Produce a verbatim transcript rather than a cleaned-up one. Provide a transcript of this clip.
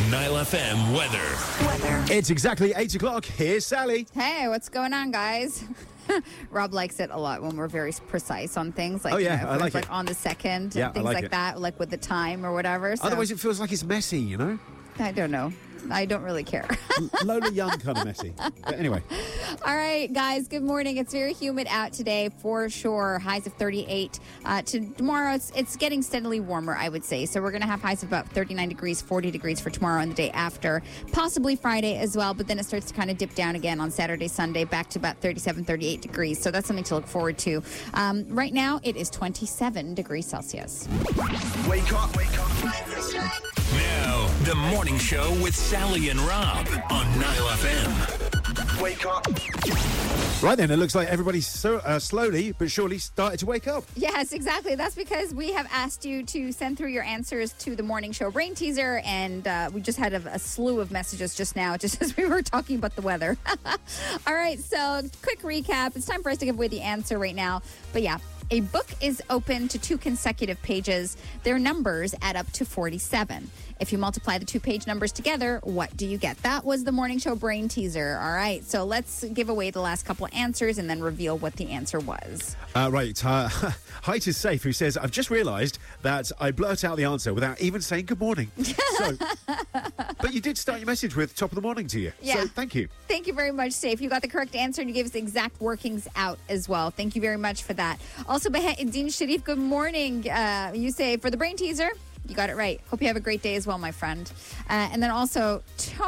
Nile F M weather. Weather. It's exactly eight o'clock. Here's Sally. Hey, what's going on, guys? Rob likes it a lot when we're very precise on things. Like, oh, yeah, you know, I like like it. on the second, Yeah, and things I like like it. that, like with the time or whatever. So, Otherwise, it feels like it's messy, you know? I don't know. I don't really care. Lola Young kind of messy. But anyway. All right, guys, good morning. It's very humid out today for sure. Highs of thirty-eight. Uh, to tomorrow, it's, it's getting steadily warmer, I would say. So we're going to have highs of about thirty-nine degrees, forty degrees for tomorrow and the day after. Possibly Friday as well, but then it starts to kind of dip down again on Saturday, Sunday, back to about thirty-seven, thirty-eight degrees. So that's something to look forward to. Um, right now, it is twenty-seven degrees Celsius. Wake up, wake up. Now, the morning show with Sally and Rob on Nile F M. Wake up. Right then, it looks like everybody's so, uh, slowly but surely started to wake up. Yes, exactly. That's because we have asked you to send through your answers to the morning show brain teaser, and uh, we just had a, a slew of messages just now, just as we were talking about the weather. All right, so quick recap. It's time for us to give away the answer right now. But yeah, a book is open to two consecutive pages. Their numbers add up to forty-seven. If you multiply the two page numbers together, what do you get? That was the morning show brain teaser. All right, so let's give away the last couple of answers and then reveal what the answer was. Uh, right. Uh, Height is Safe, who says, I've just realised that I blurt out the answer without even saying good morning. So, but you did start your message with top of the morning to you. Yeah. So thank you. Thank you very much, Safe. You got the correct answer and you gave us the exact workings out as well. Thank you very much for that. Also, Dean Sharif, good morning. Uh, you say for the brain teaser, you got it right. Hope you have a great day as well, my friend. Uh, and then also, Tony.